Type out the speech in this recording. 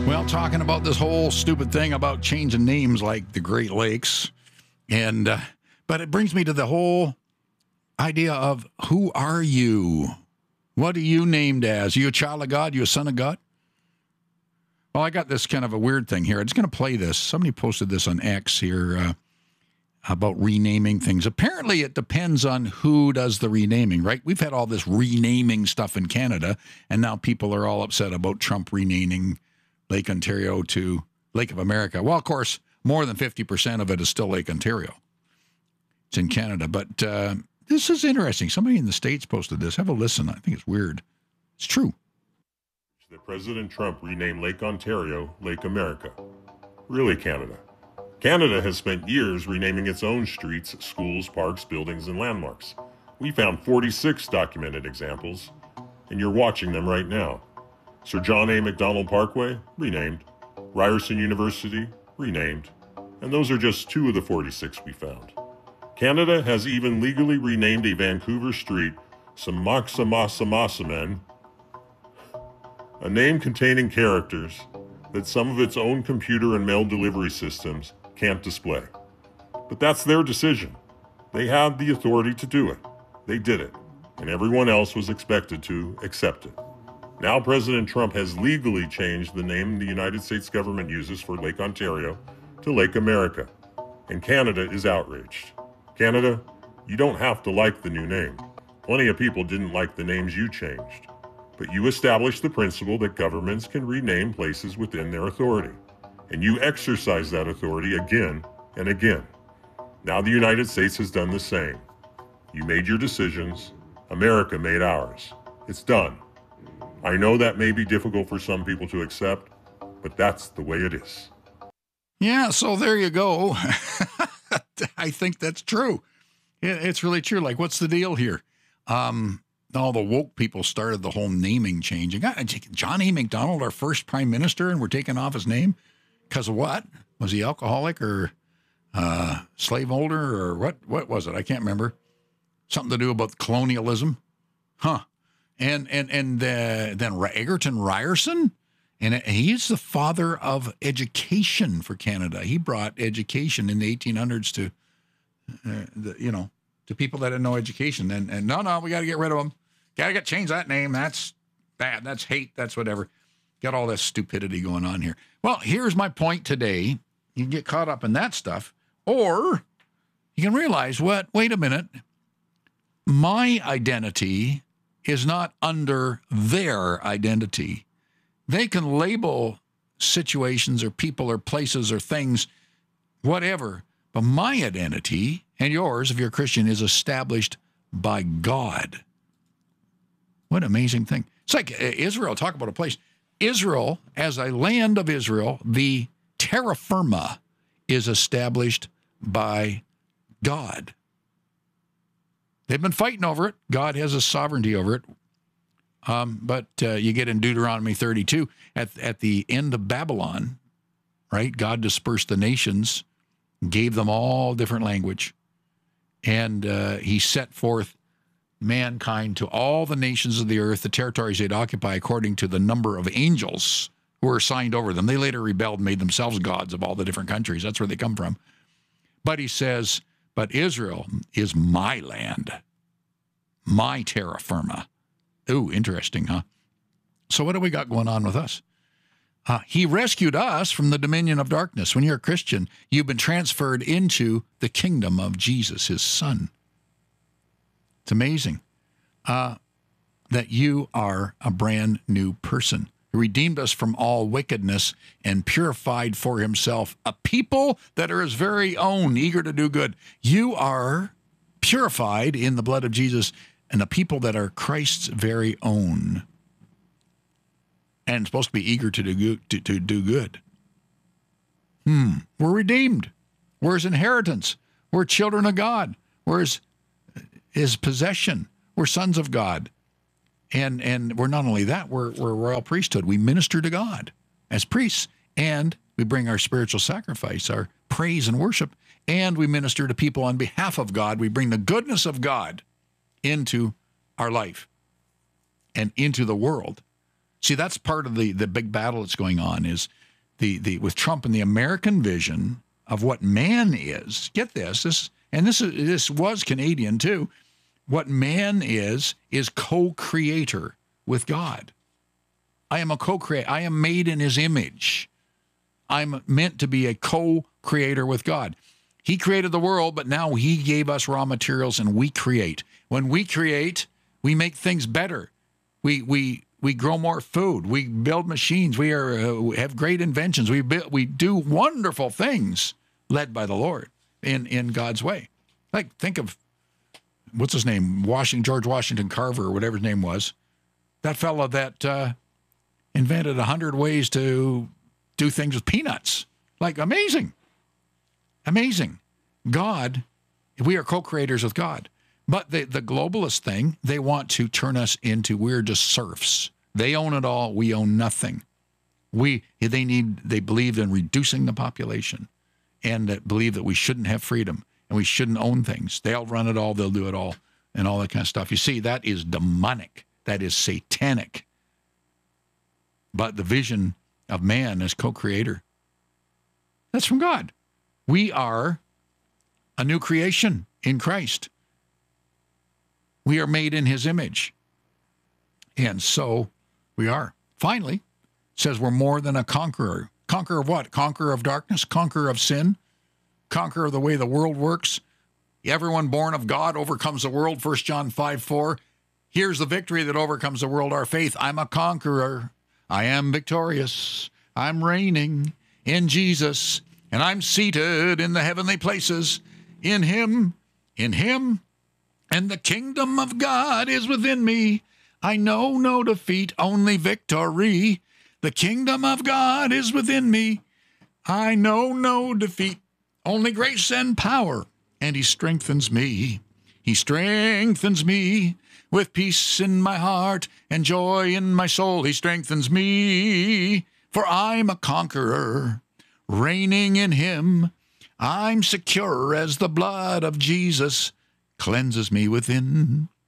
Well, talking about this whole stupid thing about changing names like the Great Lakes, and but it brings me to the whole idea of who are you? What are you named as? Are you a child of God? Are you a son of God? Well, I got this kind of a weird thing here. I'm just going to play this. Somebody posted this on X here about renaming things. Apparently, it depends on who does the renaming, right? We've had all this renaming stuff in Canada, and now people are all upset about Trump renaming Lake Ontario to Lake of America. Well, of course, more than 50% of it is still Lake Ontario. It's in Canada. But this is interesting. Somebody in the States posted this. Have a listen. I think it's weird. It's true. That President Trump renamed Lake Ontario Lake America. Really, Canada. Canada has spent years renaming its own streets, schools, parks, buildings, and landmarks. We found 46 documented examples, and you're watching them right now. Sir John A. Macdonald Parkway, renamed. Ryerson University, renamed. And those are just 2 of the 46 we found. Canada has even legally renamed a Vancouver street Samaksamasimasamen, a name containing characters that some of its own computer and mail delivery systems can't display. But that's their decision. They had the authority to do it. They did it, and everyone else was expected to accept it. Now President Trump has legally changed the name the United States government uses for Lake Ontario to Lake America, and Canada is outraged. Canada, you don't have to like the new name. Plenty of people didn't like the names you changed. But you established the principle that governments can rename places within their authority, and you exercise that authority again and again. Now the United States has done the same. You made your decisions. America made ours. It's done. I know that may be difficult for some people to accept, but that's the way it is. Yeah, so there you go. I think that's true. It's really true. Like, what's the deal here? All the woke people started the whole naming change. You got John A. Macdonald, our first prime minister, and we're taking off his name because of what? Was he alcoholic or slaveholder or what was it? I can't remember. Something to do about colonialism, huh? And then Egerton Ryerson, and he's the father of education for Canada. He brought education in the 1800s to, to people that had no education. And no, we got to get rid of them. Got to change that name. That's bad. That's hate. That's whatever. Got all this stupidity going on here. Well, here's my point today. You can get caught up in that stuff, or you can realize wait a minute. My identity is not under their identity. They can label situations or people or places or things, whatever, but my identity and yours, if you're a Christian, is established by God. What an amazing thing. It's like Israel, talk about a place. Israel, as a land of Israel, the terra firma is established by God. They've been fighting over it. God has a sovereignty over it. But you get in Deuteronomy 32, at the end of Babylon, right? God dispersed the nations, gave them all different language, and he set forth mankind to all the nations of the earth, the territories they'd occupy according to the number of angels who were assigned over them. They later rebelled and made themselves gods of all the different countries. That's where they come from. But he says, but Israel is my land, my terra firma. Ooh, interesting, huh? So what do we got going on with us? He rescued us from the dominion of darkness. When you're a Christian, you've been transferred into the kingdom of Jesus, his son. It's amazing that you are a brand new person. He redeemed us from all wickedness and purified for himself a people that are his very own, eager to do good. You are purified in the blood of Jesus and a people that are Christ's very own and supposed to be eager to do good. We're redeemed. We're his inheritance. We're children of God. We're his possession. We're sons of God. And we're not only that, we're royal priesthood. We minister to God as priests, and we bring our spiritual sacrifice, our praise and worship, and we minister to people on behalf of God. We bring the goodness of God into our life and into the world. See, that's part of the big battle that's going on is the with Trump and the American vision of what man is. Get this this was Canadian too. What man is co-creator with God. I am a co-creator. I am made in his image. I'm meant to be a co-creator with God. He created the world, but now he gave us raw materials and we create. When we create, we make things better. We grow more food. We build machines. We have great inventions. We do wonderful things led by the Lord in God's way. Like, think of, what's his name? George Washington Carver, or whatever his name was. That fellow that invented 100 ways to do things with peanuts. Like, amazing. Amazing. God, we are co-creators with God. But the globalist thing, they want to turn us into, we're just serfs. They own it all. We own nothing. They believe in reducing the population and that believe that we shouldn't have freedom and we shouldn't own things. They'll run it all. They'll do it all and all that kind of stuff. You see, that is demonic. That is satanic. But the vision of man as co-creator, that's from God. We are a new creation in Christ. We are made in his image. And so we are. Finally, it says we're more than a conqueror. Conqueror of what? Conqueror of darkness, conqueror of sin, conqueror of the way the world works. Everyone born of God overcomes the world, 1 John 5:4. Here's the victory that overcomes the world, our faith. I'm a conqueror. I am victorious. I'm reigning in Jesus, and I'm seated in the heavenly places in him, and the kingdom of God is within me. I know no defeat, only victory. The kingdom of God is within me. I know no defeat, only grace and power, and he strengthens me. He strengthens me with peace in my heart and joy in my soul. He strengthens me, for I'm a conqueror, reigning in him. I'm secure as the blood of Jesus cleanses me within.